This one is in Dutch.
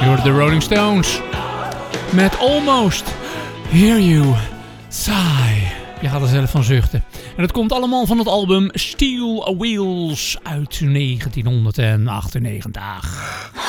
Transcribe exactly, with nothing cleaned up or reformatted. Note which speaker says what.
Speaker 1: Je hoort de Rolling Stones met Almost Hear You Sigh. Je gaat er zelf van zuchten. En het komt allemaal van het album Steel Wheels uit negentien achtennegentig.